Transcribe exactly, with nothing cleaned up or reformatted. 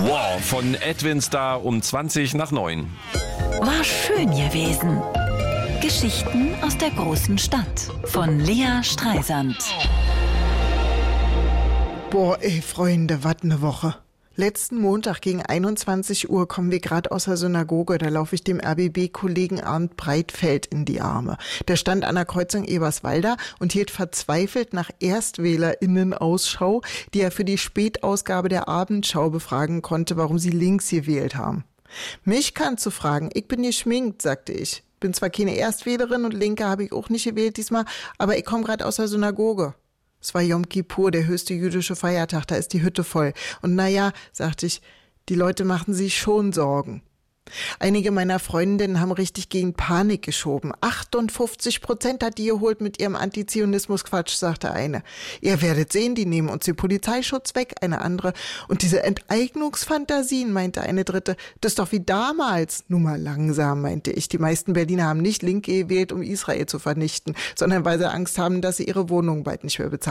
War von Edwin Starr um zwanzig nach neun. War schön gewesen. Geschichten aus der großen Stadt von Lea Streisand. Boah, ey, Freunde, was ne Woche. Letzten Montag gegen einundzwanzig Uhr kommen wir gerade aus der Synagoge. Da laufe ich dem R B B-Kollegen Arndt Breitfeld in die Arme. Der stand an der Kreuzung Eberswalder und hielt verzweifelt nach ErstwählerInnen Ausschau, die er für die Spätausgabe der Abendschau befragen konnte, warum sie links gewählt haben. Mich kannst du fragen, ich bin geschminkt, sagte ich. Bin zwar keine Erstwählerin und Linke habe ich auch nicht gewählt diesmal, aber ich komme gerade aus der Synagoge. Es war Yom Kippur, der höchste jüdische Feiertag, da ist die Hütte voll. Und naja, sagte ich, die Leute machen sich schon Sorgen. Einige meiner Freundinnen haben richtig gegen Panik geschoben. achtundfünfzig Prozent hat die geholt mit ihrem Antizionismus-Quatsch, sagte eine. Ihr werdet sehen, die nehmen uns den Polizeischutz weg, eine andere. Und diese Enteignungsfantasien, meinte eine dritte, das ist doch wie damals. Nun mal langsam, meinte ich. Die meisten Berliner haben nicht Linke gewählt, um Israel zu vernichten, sondern weil sie Angst haben, dass sie ihre Wohnung bald nicht mehr bezahlen.